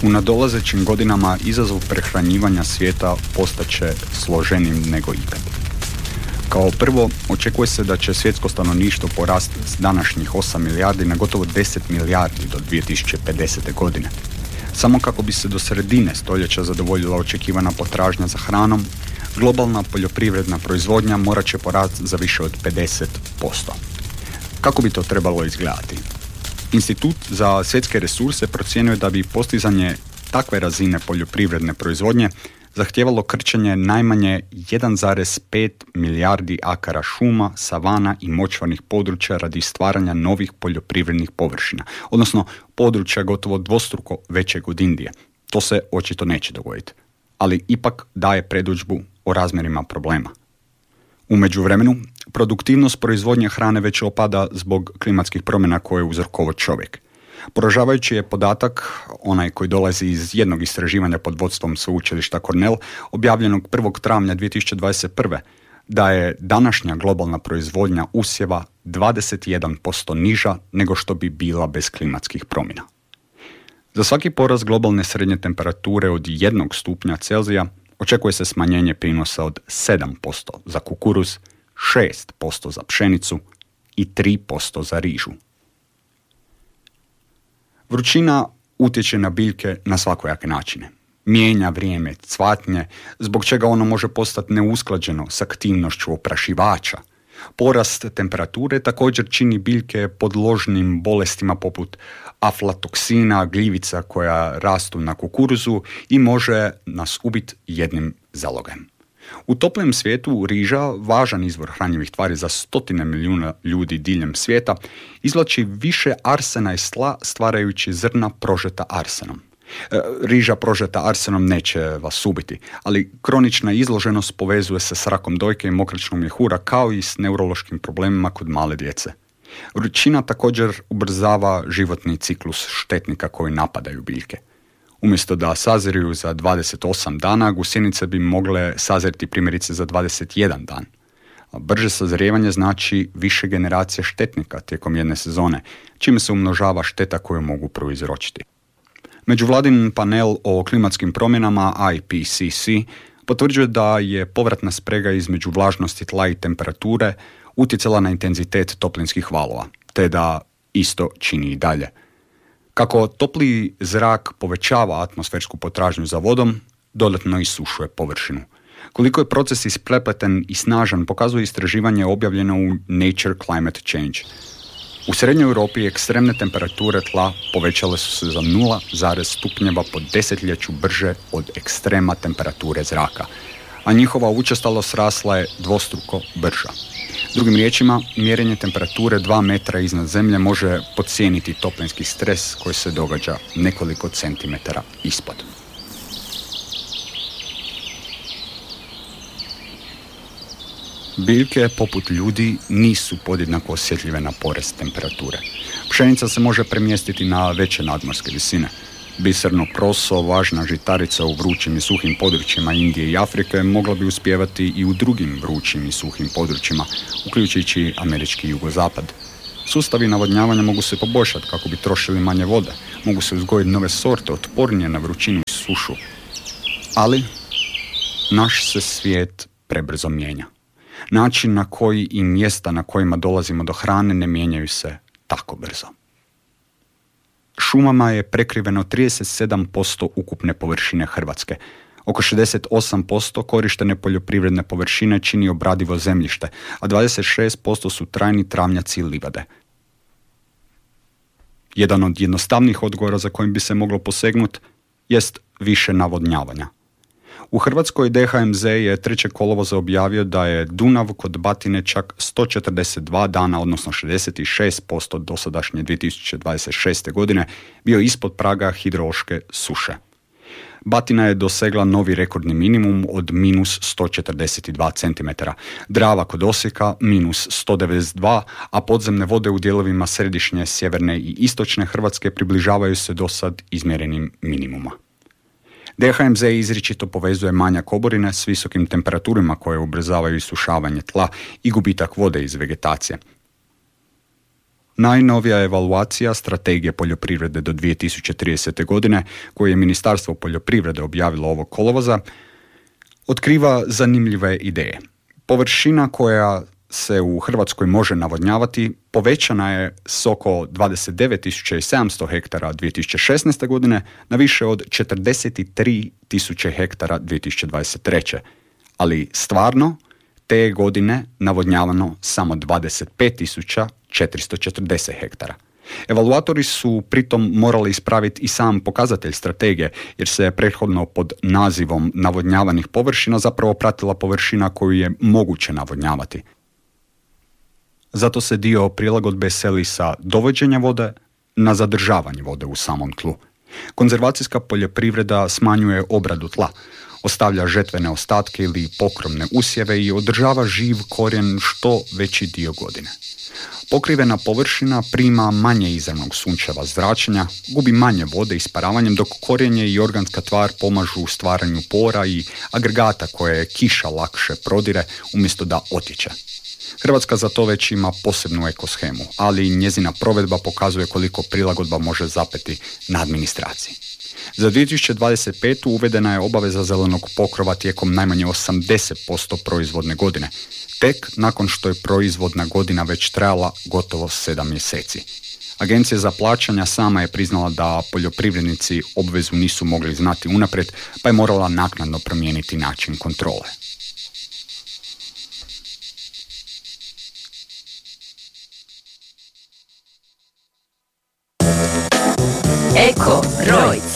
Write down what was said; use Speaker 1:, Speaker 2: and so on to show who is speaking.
Speaker 1: U nadolazećim godinama izazov prehranjivanja svijeta postaće složenim nego ikad. Kao prvo, očekuje se da će svjetsko stanovništvo porasti s današnjih 8 milijardi na gotovo 10 milijardi do 2050. godine. Samo kako bi se do sredine stoljeća zadovoljila očekivana potražnja za hranom, globalna poljoprivredna proizvodnja morat će porasti za više od 50%. Kako bi to trebalo izgledati? Institut za svjetske resurse procjenjuje da bi postizanje takve razine poljoprivredne proizvodnje zahtijevalo krčenje najmanje 1,5 milijardi akara šuma, savana i močvarnih područja radi stvaranja novih poljoprivrednih površina, odnosno područja gotovo dvostruko većeg od Indije. To se očito neće dogoditi, ali ipak daje predodžbu o razmjerima problema. U međuvremenu, produktivnost proizvodnje hrane već opada zbog klimatskih promjena koje je uzrokovao čovjek. Poražavajući je podatak, onaj koji dolazi iz jednog istraživanja pod vodstvom sveučilišta Cornell, objavljenog 1. travnja 2021. da je današnja globalna proizvodnja usjeva 21% niža nego što bi bila bez klimatskih promjena. Za svaki porast globalne srednje temperature od 1 stupnja Celzija očekuje se smanjenje prinosa od 7% za kukuruz, 6% za pšenicu i 3% za rižu. Vrućina utječe na biljke na svakojake načine. Mijenja vrijeme cvatnje, zbog čega ono može postati neusklađeno s aktivnošću oprašivača. Porast temperature također čini biljke podložnim bolestima poput aflatoksina, gljivica koja rastu na kukuruzu i može nas ubiti jednim zalogajem. U toplijem svijetu riža, važan izvor hranjivih tvari za 100 milijuna ljudi diljem svijeta, izvlači više arsena iz tla stvarajući zrna prožeta arsenom. Riža prožeta arsenom neće vas ubiti, ali kronična izloženost povezuje se s rakom dojke i mokraćnog mjehura kao i s neurološkim problemima kod male djece. Vrućina također ubrzava životni ciklus štetnika koji napadaju biljke. Umjesto da saziruju za 28 dana, gusjenice bi mogle sazreti primjerice za 21 dan. Brže sazrijevanje znači više generacija štetnika tijekom jedne sezone, čime se umnožava šteta koju mogu prouzročiti. Međuvladin panel o klimatskim promjenama IPCC potvrđuje da je povratna sprega između vlažnosti tla i temperature utjecala na intenzitet toplinskih valova, te da isto čini i dalje. Kako topli zrak povećava atmosfersku potražnju za vodom, dodatno isušuje površinu. Koliko je proces isprepleten i snažan pokazuje istraživanje objavljeno u Nature Climate Change. U Srednjoj Europi ekstremne temperature tla povećale su se za 0,0 stupnjeva po desetljeću brže od ekstrema temperature zraka, a njihova učestalost rasla je dvostruko brža. Drugim riječima, mjerenje temperature 2 metra iznad zemlje može podcijeniti toplinski stres koji se događa nekoliko centimetara ispod. Biljke, poput ljudi, nisu podjednako osjetljive na porast temperature. Pšenica se može premjestiti na veće nadmorske visine. Biserno proso, važna žitarica u vrućim i suhim područjima Indije i Afrike, mogla bi uspijevati i u drugim vrućim i suhim područjima, uključujući američki jugozapad. Sustavi navodnjavanja mogu se poboljšati kako bi trošili manje vode, mogu se uzgojiti nove sorte otpornije na vrućinu i sušu. Ali naš se svijet prebrzo mijenja. Način na koji i mjesta na kojima dolazimo do hrane ne mijenjaju se tako brzo. Šumama je prekriveno 37% ukupne površine Hrvatske. Oko 68% korištene poljoprivredne površine čini obradivo zemljište, a 26% su trajni travnjaci i livade. Jedan od jednostavnih odgovora za kojim bi se moglo posegnuti jest više navodnjavanja. U Hrvatskoj DHMZ je 3. kolovoza objavio da je Dunav kod Batine čak 142 dana, odnosno 66% dosadašnje 2026. godine, bio ispod praga hidrološke suše. Batina je dosegla novi rekordni minimum od minus 142 cm, Drava kod Osijeka minus 192, a podzemne vode u dijelovima središnje, sjeverne i istočne Hrvatske približavaju se do sad izmjerenim minimuma. DHMZ izričito povezuje manjak oborine s visokim temperaturama koje ubrzavaju isušavanje tla i gubitak vode iz vegetacije. Najnovija evaluacija strategije poljoprivrede do 2030. godine, koju je Ministarstvo poljoprivrede objavilo ovog kolovoza, otkriva zanimljive ideje. Površina koja se u Hrvatskoj može navodnjavati povećana je s oko 29.700 hektara 2016. godine na više od 43.000 hektara 2023. Ali stvarno te godine navodnjavano samo 25.440 hektara. Evaluatori su pritom morali ispraviti i sam pokazatelj strategije, jer se prethodno pod nazivom navodnjavanih površina zapravo pratila površina koju je moguće navodnjavati. Zato se dio prilagodbe seli sa dovođenja vode na zadržavanje vode u samom tlu. Konzervacijska poljoprivreda smanjuje obradu tla, ostavlja žetvene ostatke ili pokromne usjeve i održava živ korijen što veći dio godine. Pokrivena površina prima manje izravnog sunčeva zračenja, gubi manje vode isparavanjem, dok korijenje i organska tvar pomažu u stvaranju pora i agregata koje kiša lakše prodire umjesto da otječe. Hrvatska za to već ima posebnu ekoshemu, ali njezina provedba pokazuje koliko prilagodba može zapeti na administraciji. Za 2025. uvedena je obaveza zelenog pokrova tijekom najmanje 80% proizvodne godine, tek nakon što je proizvodna godina već trajala gotovo 7 mjeseci. Agencija za plaćanja sama je priznala da poljoprivrednici obvezu nisu mogli znati unaprijed, pa je morala naknadno promijeniti način kontrole.
Speaker 2: Eko Rojc.